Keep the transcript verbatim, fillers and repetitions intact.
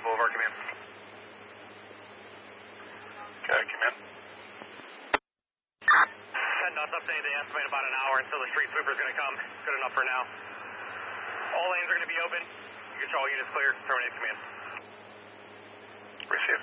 Hollywood Boulevard, command. Okay, command. ten knots update, they estimate about an hour until the street sweeper's going to come. Good enough for now. All lanes are going to be open. Control units clear. Terminate command. Receive.